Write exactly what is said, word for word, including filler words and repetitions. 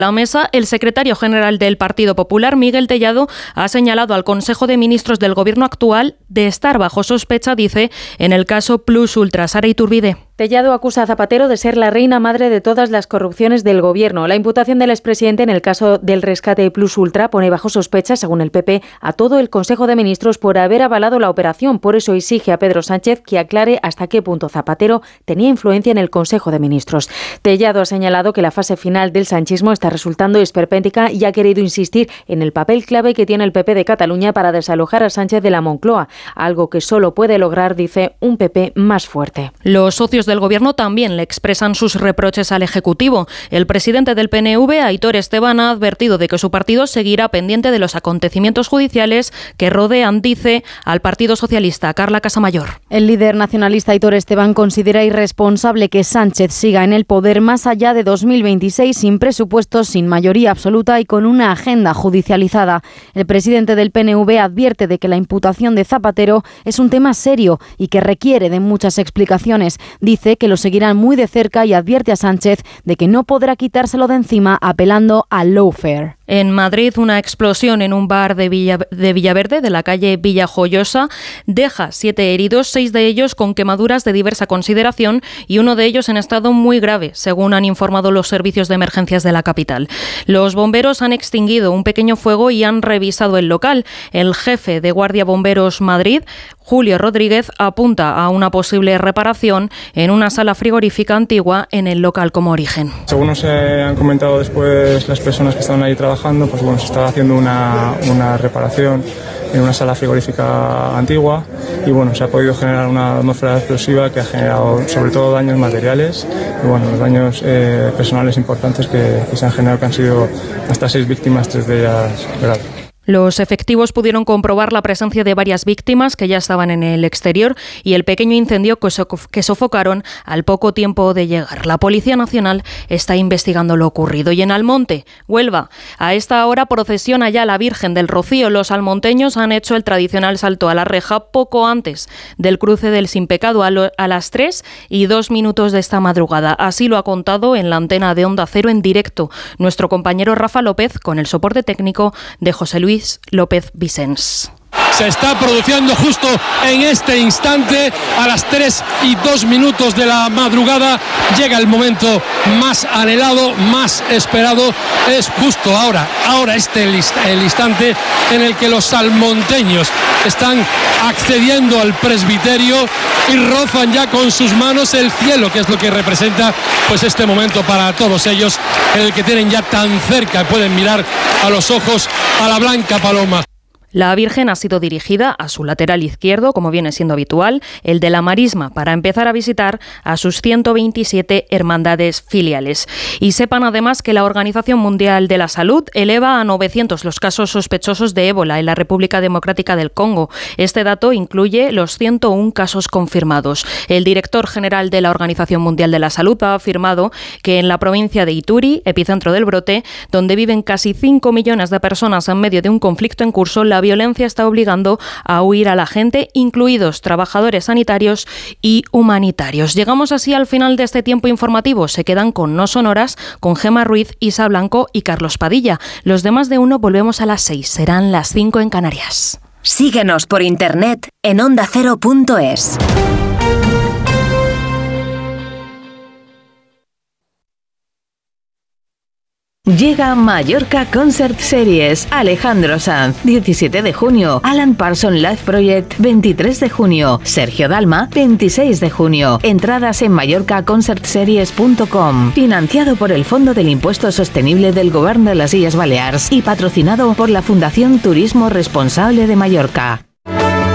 La mesa, el secretario general del Partido Popular, Miguel Tellado, ha señalado al Consejo de Ministros del Gobierno actual de estar bajo sospecha, dice, en el caso Plus Ultra. Sara Iturbide. Tellado acusa a Zapatero de ser la reina madre de todas las corrupciones del Gobierno. La imputación del expresidente en el caso del rescate Plus Ultra pone bajo sospecha, según el P P, a todo el Consejo de Ministros por haber avalado la operación. Por eso exige a Pedro Sánchez que aclare hasta qué punto Zapatero tenía influencia en el Consejo de Ministros. Tellado ha señalado que la fase final del sanchismo está resultando esperpéntica y ha querido insistir en el papel clave que tiene el P P de Cataluña para desalojar a Sánchez de la Moncloa, algo que solo puede lograr, dice, un P P más fuerte. Los socios del Gobierno también le expresan sus reproches al Ejecutivo. El presidente del P N V, Aitor Esteban, ha advertido de que su partido seguirá pendiente de los acontecimientos judiciales que rodean, dice, al Partido Socialista. Carla Casamayor. El líder nacionalista Aitor Esteban considera irresponsable que Sánchez siga en el poder más allá de dos mil veintiséis sin presupuestos, sin mayoría absoluta y con una agenda judicializada. El presidente del P N V advierte de que la imputación de Zapatero es un tema serio y que requiere de muchas explicaciones. Dice que lo seguirán muy de cerca y advierte a Sánchez de que no podrá quitárselo de encima apelando al lawfare. En Madrid, una explosión en un bar de, Villa, de Villaverde, de la calle Villajoyosa, deja siete heridos, seis de ellos con quemaduras de diversa consideración y uno de ellos en estado muy grave, según han informado los servicios de emergencias de la capital. Los bomberos han extinguido un pequeño fuego y han revisado el local. El jefe de Guardia Bomberos Madrid, Julio Rodríguez, apunta a una posible reparación en una sala frigorífica antigua en el local como origen. Según nos han comentado después las personas que estaban ahí trabajando, pues bueno, se estaba haciendo una, una reparación en una sala frigorífica antigua y bueno, se ha podido generar una atmósfera explosiva que ha generado sobre todo daños materiales y bueno, los daños eh, personales importantes que, que se han generado, que han sido hasta seis víctimas, tres de ellas graves. Los efectivos pudieron comprobar la presencia de varias víctimas que ya estaban en el exterior y el pequeño incendio que sofocaron al poco tiempo de llegar. La Policía Nacional está investigando lo ocurrido. Y en Almonte, Huelva, a esta hora procesiona ya la Virgen del Rocío. Los almonteños han hecho el tradicional salto a la reja poco antes del cruce del Sin Pecado a, lo, a las tres y dos minutos de esta madrugada. Así lo ha contado en la antena de Onda Cero en directo nuestro compañero Rafa López con el soporte técnico de José Luis López Vicens. Se está produciendo justo en este instante, a las tres y dos minutos de la madrugada, llega el momento más anhelado, más esperado, es justo ahora, ahora este el instante en el que los salmonteños están accediendo al presbiterio y rozan ya con sus manos el cielo, que es lo que representa pues este momento para todos ellos, en el que tienen ya tan cerca, pueden mirar a los ojos a la blanca paloma. La Virgen ha sido dirigida a su lateral izquierdo, como viene siendo habitual, el de la Marisma, para empezar a visitar a sus ciento veintisiete hermandades filiales. Y sepan además que la Organización Mundial de la Salud eleva a novecientos los casos sospechosos de ébola en la República Democrática del Congo. Este dato incluye los ciento uno casos confirmados. El director general de la Organización Mundial de la Salud ha afirmado que en la provincia de Ituri, epicentro del brote, donde viven casi cinco millones de personas en medio de un conflicto en curso, la violencia está obligando a huir a la gente, incluidos trabajadores sanitarios y humanitarios. Llegamos así al final de este tiempo informativo. Se quedan con No Sonoras, con Gemma Ruiz, Isa Blanco y Carlos Padilla. Los demás de uno volvemos a las seis. Serán las cinco en Canarias. Síguenos por internet en onda cero punto es. Llega Mallorca Concert Series. Alejandro Sanz, diecisiete de junio. Alan Parsons Live Project, veintitrés de junio. Sergio Dalma, veintiséis de junio. Entradas en mallorca concert series punto com. Financiado por el Fondo del Impuesto Sostenible del Gobierno de las Illes Balears y patrocinado por la Fundación Turismo Responsable de Mallorca.